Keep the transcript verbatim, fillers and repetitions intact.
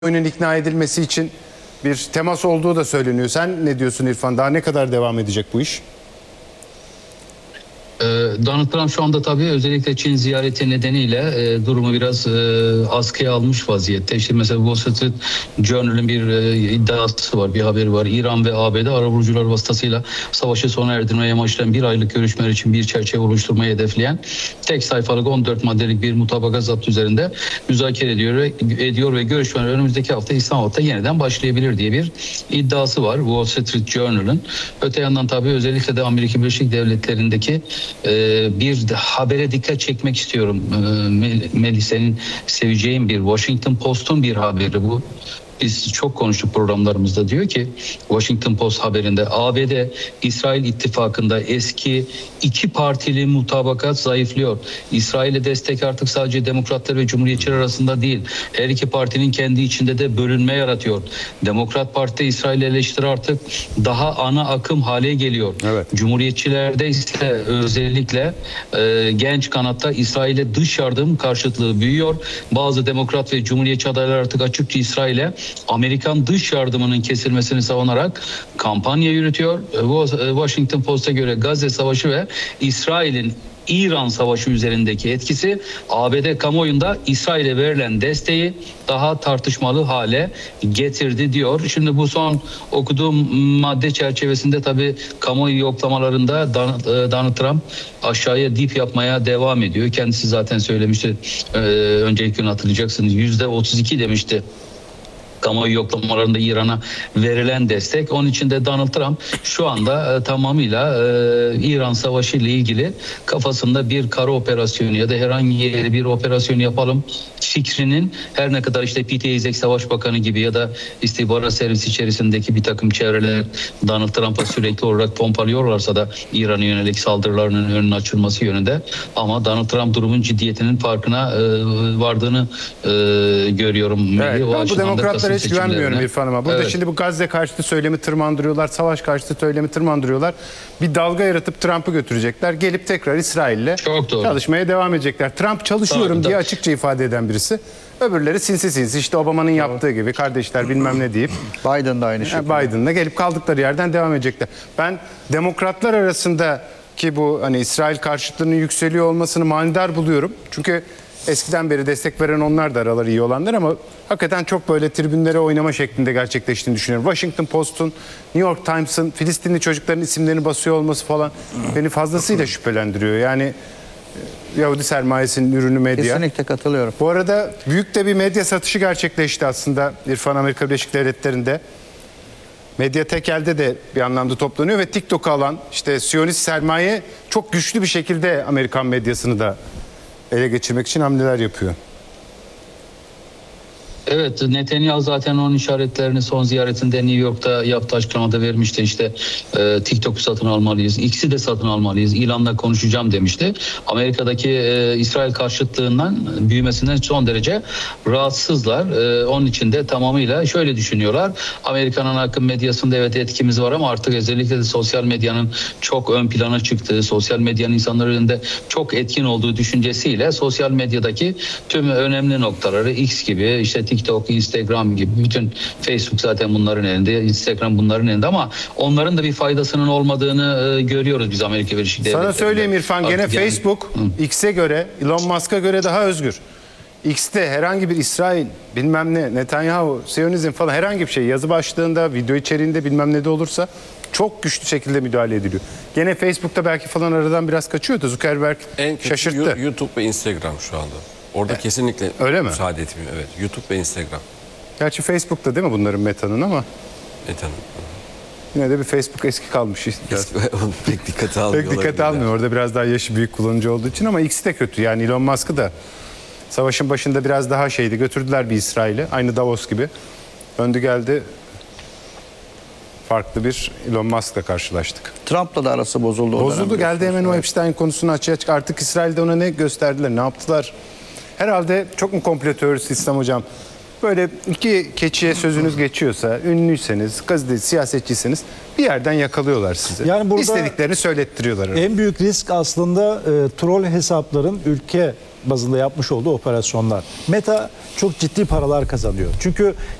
oyunun ikna edilmesi için bir temas olduğu da söyleniyor. Sen ne diyorsun İrfan? Daha ne kadar devam edecek bu iş? Donald Trump şu anda tabii özellikle Çin ziyareti nedeniyle e, durumu biraz e, askıya almış vaziyette. İşte mesela Wall Street Journal'ın bir e, iddiası var, bir haberi var. İran ve A B D arabulucular vasıtasıyla savaşı sona erdirmeye amaçlayan bir aylık görüşmeler için bir çerçeve oluşturmayı hedefleyen tek sayfalık on dört maddelik bir mutabakat zaptı üzerinde müzakere ediyor, ediyor ve görüşmeler önümüzdeki hafta İstanbul'da yeniden başlayabilir diye bir iddiası var Wall Street Journal'ın. Öte yandan tabii özellikle de Amerika Birleşik Devletleri'ndeki bir habere dikkat çekmek istiyorum. Melih, senin seveceğin bir Washington Post'un bir haberi bu. Biz çok konuştuk programlarımızda, diyor ki Washington Post haberinde A B D İsrail ittifakında eski iki partili mutabakat zayıflıyor. İsrail'e destek artık sadece demokratlar ve cumhuriyetçiler arasında değil, her iki partinin kendi içinde de bölünme yaratıyor. Demokrat Parti İsrail'i eleştiri artık daha ana akım hale geliyor. Evet. Cumhuriyetçilerde ise özellikle e, genç kanatta İsrail'e dış yardım karşıtlığı büyüyor. Bazı demokrat ve cumhuriyetçi adaylar artık açıkça İsrail'e Amerikan dış yardımının kesilmesini savunarak kampanya yürütüyor. Washington Post'a göre Gazze Savaşı ve İsrail'in İran Savaşı üzerindeki etkisi A B D kamuoyunda İsrail'e verilen desteği daha tartışmalı hale getirdi diyor. Şimdi bu son okuduğum madde çerçevesinde tabii kamuoyu yoklamalarında Donald Trump aşağıya dip yapmaya devam ediyor. Kendisi zaten söylemişti. Ee, önceki gün hatırlayacaksınız, yüzde otuz iki demişti kamuoyu yoklamalarında İran'a verilen destek. Onun için de Donald Trump şu anda e, tamamıyla e, İran Savaşı ile ilgili kafasında bir kara operasyonu ya da herhangi yere bir operasyon yapalım fikrinin, her ne kadar işte Pete Hegseth Savaş Bakanı gibi ya da istihbarat servisi içerisindeki bir takım çevreler Donald Trump'a sürekli olarak pompalıyorlarsa da İran'a yönelik saldırılarının önünün açılması yönünde, ama Donald Trump durumun ciddiyetinin farkına e, vardığını e, görüyorum. Evet, o ben bu demokratlara hiç güvenmiyorum seçimlerine. İrfan ama. Burada Evet. Şimdi bu Gazze karşıtı söylemi tırmandırıyorlar, savaş karşıtı söylemi tırmandırıyorlar. Bir dalga yaratıp Trump'ı götürecekler. Gelip tekrar İsrail'le çalışmaya devam edecekler. Trump çalışıyorum Tabii, diye tabii. açıkça ifade eden birisi. Öbürleri sinsi sinsi işte Obama'nın yaptığı gibi kardeşler bilmem ne deyip Biden da aynı şekilde. Biden'la gelip kaldıkları yerden devam edecekler. Ben demokratlar arasında ki bu hani İsrail karşıtlığının yükseliyor olmasını manidar buluyorum. Çünkü eskiden beri destek veren onlar da araları iyi olanlar, ama hakikaten çok böyle tribünlere oynama şeklinde gerçekleştiğini düşünüyorum. Washington Post'un, New York Times'ın Filistinli çocukların isimlerini basıyor olması falan beni fazlasıyla şüphelendiriyor. Yani Yahudi sermayesinin ürünü medya. Kesinlikle katılıyorum. Bu arada büyük de bir medya satışı gerçekleşti aslında İrfan, Amerika Birleşik Devletleri'nde. Medya tek elde de bir anlamda toplanıyor ve TikTok'u alan işte Siyonist sermaye çok güçlü bir şekilde Amerikan medyasını da ele geçirmek için hamleler yapıyor. Evet, Netanyahu zaten onun işaretlerini son ziyaretinde New York'ta yaptığı açıklamada vermişti. İşte e, TikTok'u satın almalıyız, X'i de satın almalıyız, İran'la konuşacağım demişti. Amerika'daki e, İsrail karşıtlığından, büyümesinden son derece rahatsızlar. E, onun için de tamamıyla şöyle düşünüyorlar. Amerika'nın akım medyasında evet etkimiz var, ama artık özellikle de sosyal medyanın çok ön plana çıktığı, sosyal medyanın insanlar önünde çok etkin olduğu düşüncesiyle sosyal medyadaki tüm önemli noktaları X gibi, işte TikTok, Instagram gibi, bütün Facebook zaten bunların elinde, Instagram bunların elinde, ama onların da bir faydasının olmadığını e, görüyoruz biz Amerika Birleşik Devletleri'nde. Sana söyleyeyim İrfan, gene yani, Facebook hı. X'e göre, Elon Musk'a göre daha özgür. X'te herhangi bir İsrail, bilmem ne, Netanyahu, Siyonizm falan herhangi bir şey yazı başlığında, video içeriğinde bilmem ne de olursa çok güçlü şekilde müdahale ediliyor. Gene Facebook'ta belki falan aradan biraz kaçıyordu. Zuckerberg en kötü şaşırttı. YouTube ve Instagram şu anda. Orada evet. Kesinlikle öyle mi? Müsaade etmiyor. Evet. YouTube ve Instagram. Gerçi Facebook'ta değil mi bunların Meta'nın, ama? Meta'nın. Yine de bir Facebook eski kalmış. Eski, pek dikkate almıyor. Pek dikkate almıyor. Orada biraz daha yaşı büyük kullanıcı olduğu için, ama X de kötü. Yani Elon Musk'ı da savaşın başında biraz daha şeydi. Götürdüler bir İsrail'e. Aynı Davos gibi. Döndü geldi. Farklı bir Elon Musk'la karşılaştık. Trump'la da arası bozuldu. Bozuldu. Geldi hemen o Epstein konusunu açığa çık. Artık İsrail'de ona ne gösterdiler, ne yaptılar? Herhalde çok mu komplo teorisi İslam hocam? Böyle iki keçiye sözünüz geçiyorsa, ünlüyseniz, gazeteci, siyasetçisiniz, bir yerden yakalıyorlar sizi. Yani burada İstediklerini söylettiriyorlar. En büyük risk aslında e, troll hesapların ülke bazında yapmış olduğu operasyonlar. Meta çok ciddi paralar kazanıyor. Çünkü